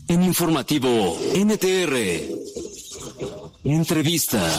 En Informativo NTR. Entrevista.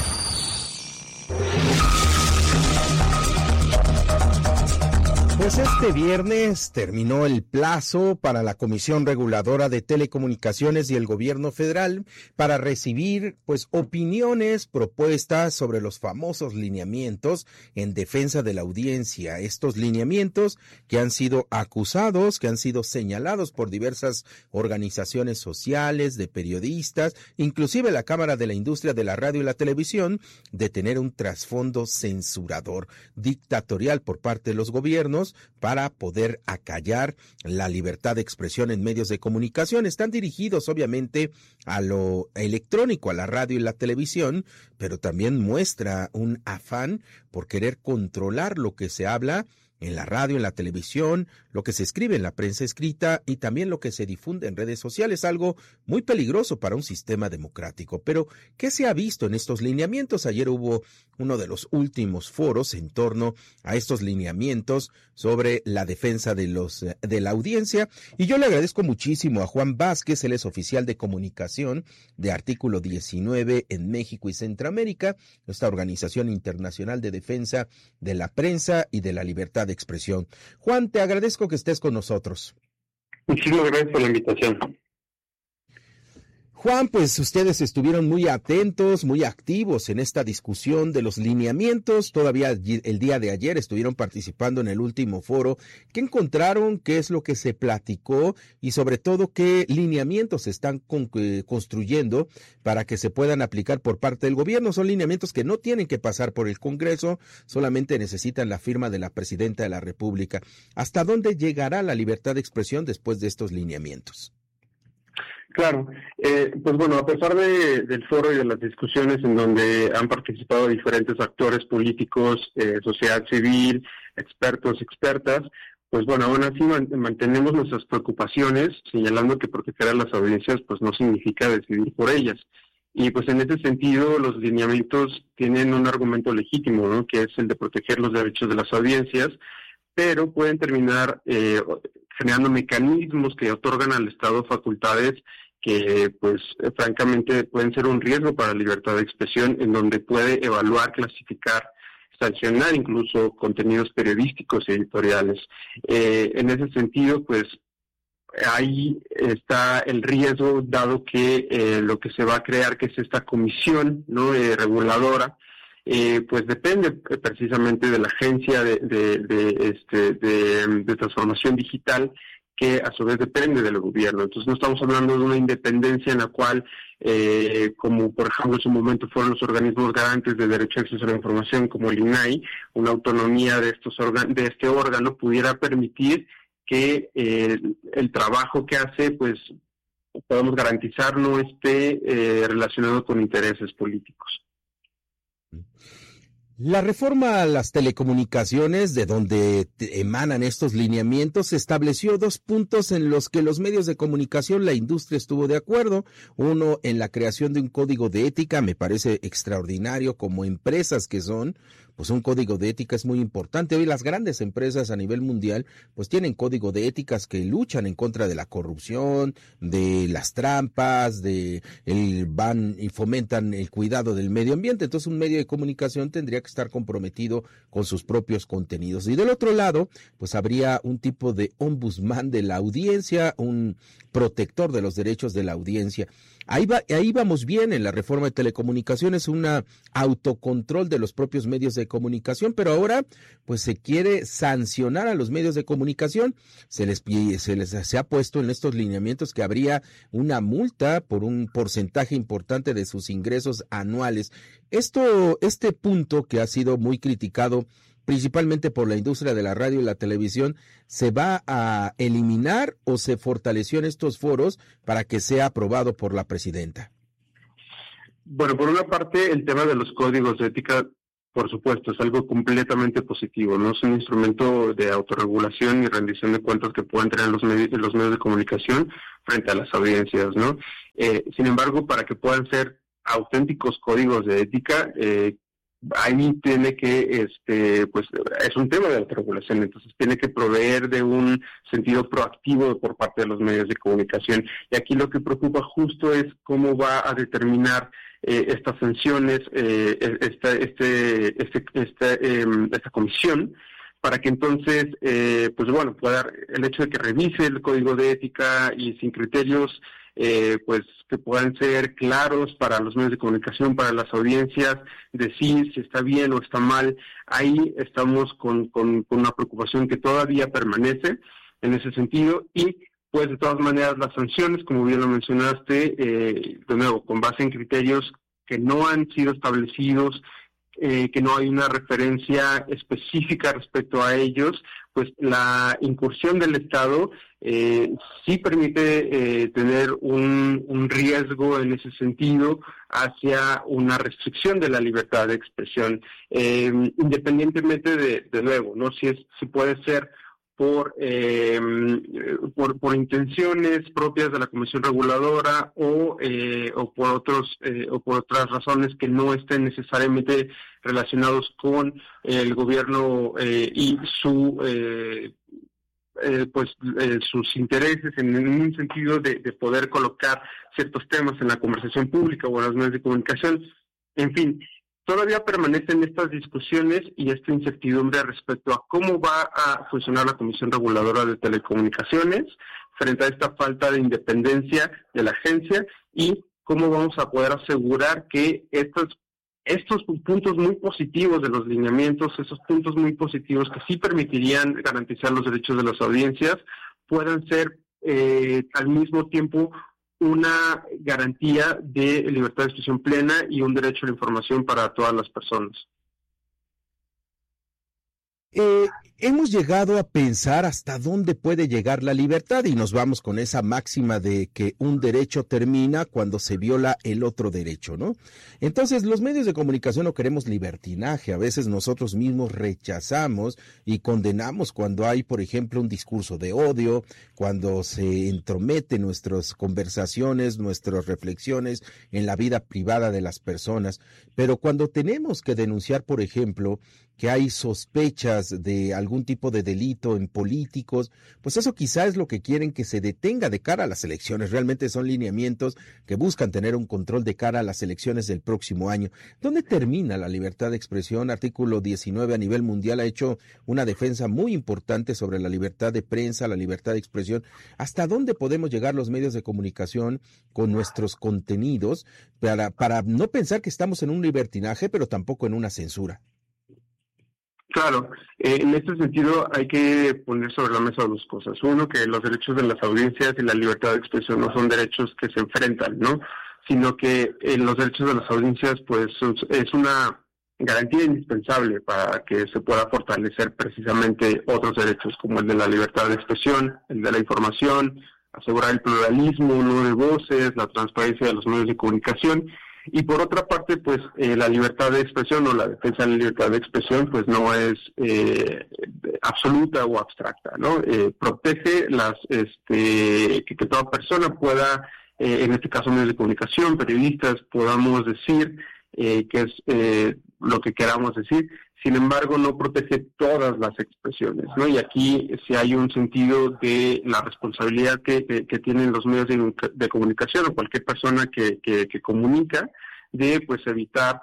Pues este viernes terminó el plazo para la Comisión Reguladora de Telecomunicaciones y el Gobierno Federal para recibir opiniones, propuestas sobre los famosos lineamientos en defensa de la audiencia. Estos lineamientos que han sido acusados, que han sido señalados por diversas organizaciones sociales, de periodistas, inclusive la Cámara de la Industria de la Radio y la Televisión, de tener un trasfondo censurador, dictatorial por parte de los gobiernos, para poder acallar la libertad de expresión en medios de comunicación. Están dirigidos obviamente a lo electrónico, a la radio y la televisión, pero también muestra un afán por querer controlar lo que se habla en la radio, en la televisión, lo que se escribe en la prensa escrita y también lo que se difunde en redes sociales, algo muy peligroso para un sistema democrático. Pero, ¿qué se ha visto en estos lineamientos? Ayer hubo uno de los últimos foros en torno a estos lineamientos sobre la defensa de la audiencia, y yo le agradezco muchísimo a Juan Vázquez, él es oficial de comunicación de Artículo 19 en México y Centroamérica, esta organización internacional de defensa de la prensa y de la libertad de expresión. Juan, te agradezco que estés con nosotros. Muchísimas gracias por la invitación. Juan, pues ustedes estuvieron muy atentos, muy activos en esta discusión de los lineamientos. Todavía el día de ayer estuvieron participando en el último foro. ¿Qué encontraron? ¿Qué es lo que se platicó? Y sobre todo, ¿qué lineamientos se están construyendo para que se puedan aplicar por parte del gobierno? Son lineamientos que no tienen que pasar por el Congreso, solamente necesitan la firma de la Presidenta de la República. ¿Hasta dónde llegará la libertad de expresión después de estos lineamientos? Claro, pues bueno, a pesar del foro y de las discusiones en donde han participado diferentes actores políticos, sociedad civil, expertos, expertas, pues bueno, aún así mantenemos nuestras preocupaciones, señalando que proteger a las audiencias pues no significa decidir por ellas. Y pues en ese sentido los lineamientos tienen un argumento legítimo, ¿no?, que es el de proteger los derechos de las audiencias, pero pueden terminar generando mecanismos que otorgan al Estado facultades que, pues, francamente pueden ser un riesgo para la libertad de expresión, en donde puede evaluar, clasificar, sancionar incluso contenidos periodísticos y editoriales. En ese sentido, pues, ahí está el riesgo, dado que lo que se va a crear, que es esta comisión, ¿no?, reguladora, pues depende precisamente de la Agencia de Transformación Digital, que a su vez depende del gobierno. Entonces no estamos hablando de una independencia en la cual, como por ejemplo en su momento fueron los organismos garantes de derecho a acceso a la información, como el INAI, una autonomía de este órgano pudiera permitir que el trabajo que hace, pues podamos garantizar no esté relacionado con intereses políticos. La reforma a las telecomunicaciones, de donde emanan estos lineamientos, estableció 2 puntos en los que los medios de comunicación, la industria estuvo de acuerdo. Uno, en la creación de un código de ética. Me parece extraordinario, como empresas que son, pues un código de ética es muy importante. Hoy las grandes empresas a nivel mundial pues tienen código de éticas que luchan en contra de la corrupción, de las trampas, van y fomentan el cuidado del medio ambiente. Entonces un medio de comunicación tendría que estar comprometido con sus propios contenidos. Y del otro lado, pues habría un tipo de ombudsman de la audiencia, un protector de los derechos de la audiencia. Ahí vamos bien en la reforma de telecomunicaciones, un autocontrol de los propios medios de comunicación, pero ahora pues se quiere sancionar a los medios de comunicación. Se ha puesto en estos lineamientos que habría una multa por un porcentaje importante de sus ingresos anuales. Este punto, que ha sido muy criticado principalmente por la industria de la radio y la televisión, ¿se va a eliminar o se fortaleció en estos foros para que sea aprobado por la presidenta? Bueno, por una parte, el tema de los códigos de ética, por supuesto, es algo completamente positivo, no es un instrumento de autorregulación y rendición de cuentas que puedan tener los medios de comunicación frente a las audiencias, ¿no? Sin embargo, para que puedan ser auténticos códigos de ética, ahí tiene que, pues es un tema de autorregulación, entonces tiene que proveer de un sentido proactivo por parte de los medios de comunicación. Y aquí lo que preocupa justo es cómo va a determinar estas sanciones, esta comisión, para que entonces, pues bueno, el hecho de que revise el código de ética y sin criterios, pues que puedan ser claros para los medios de comunicación, para las audiencias, decir si está bien o está mal. Ahí estamos con una preocupación que todavía permanece en ese sentido y pues de todas maneras las sanciones, como bien lo mencionaste, de nuevo, con base en criterios que no han sido establecidos, que no hay una referencia específica respecto a ellos, pues la incursión del Estado sí permite tener un riesgo en ese sentido hacia una restricción de la libertad de expresión, independientemente de nuevo, ¿no? Si puede ser por intenciones propias de la Comisión Reguladora o por otras razones que no estén necesariamente relacionados con el gobierno y sus intereses en un sentido de poder colocar ciertos temas en la conversación pública o en los medios de comunicación. En fin, todavía permanecen estas discusiones y esta incertidumbre respecto a cómo va a funcionar la Comisión Reguladora de Telecomunicaciones frente a esta falta de independencia de la agencia y cómo vamos a poder asegurar que estos puntos muy positivos de los lineamientos, esos puntos muy positivos que sí permitirían garantizar los derechos de las audiencias, puedan ser al mismo tiempo una garantía de libertad de expresión plena y un derecho a la información para todas las personas. Hemos llegado a pensar hasta dónde puede llegar la libertad y nos vamos con esa máxima de que un derecho termina cuando se viola el otro derecho, ¿no? Entonces, los medios de comunicación no queremos libertinaje, a veces nosotros mismos rechazamos y condenamos cuando hay, por ejemplo, un discurso de odio, cuando se entromete nuestras conversaciones, nuestras reflexiones en la vida privada de las personas, pero cuando tenemos que denunciar, por ejemplo, que hay sospechas de algún tipo de delito en políticos, pues eso quizá es lo que quieren que se detenga de cara a las elecciones. Realmente son lineamientos que buscan tener un control de cara a las elecciones del próximo año. ¿Dónde termina la libertad de expresión? Artículo 19 a nivel mundial ha hecho una defensa muy importante sobre la libertad de prensa, la libertad de expresión. ¿Hasta dónde podemos llegar los medios de comunicación con nuestros contenidos para no pensar que estamos en un libertinaje, pero tampoco en una censura? Claro, en este sentido hay que poner sobre la mesa dos cosas. Uno, que los derechos de las audiencias y la libertad de expresión no son derechos que se enfrentan, ¿no? Sino que los derechos de las audiencias, pues, es una garantía indispensable para que se pueda fortalecer precisamente otros derechos como el de la libertad de expresión, el de la información, asegurar el pluralismo, ¿no?, de voces, la transparencia de los medios de comunicación. Y por otra parte, pues la libertad de expresión o la defensa de la libertad de expresión, pues no es absoluta o abstracta, ¿no? Protege que toda persona pueda, en este caso medios de comunicación, periodistas, podamos decir que es lo que queramos decir. Sin embargo, no protege todas las expresiones, ¿no? Y aquí sí hay un sentido de la responsabilidad que tienen los medios de comunicación o cualquier persona que comunica, de pues evitar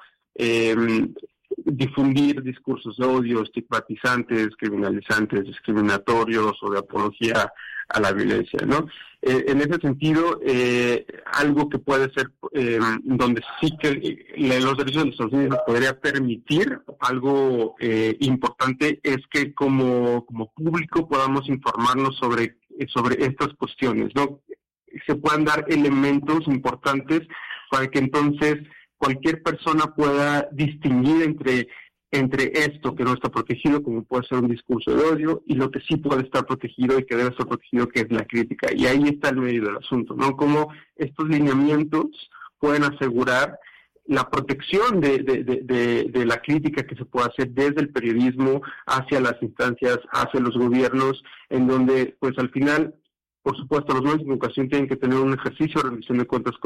difundir discursos de odio, estigmatizantes, criminalizantes, discriminatorios o de apología a la violencia, ¿no? En ese sentido, algo que puede ser donde sí que los derechos de los Estados Unidos podría permitir algo importante es que como público podamos informarnos sobre estas cuestiones, ¿no? Se puedan dar elementos importantes para que entonces cualquier persona pueda distinguir entre esto que no está protegido, como puede ser un discurso de odio, y lo que sí puede estar protegido y que debe estar protegido, que es la crítica. Y ahí está el medio del asunto, ¿no? Cómo estos lineamientos pueden asegurar la protección de la crítica que se puede hacer desde el periodismo hacia las instancias, hacia los gobiernos, en donde, pues al final, por supuesto, los medios de comunicación tienen que tener un ejercicio de rendición de cuentas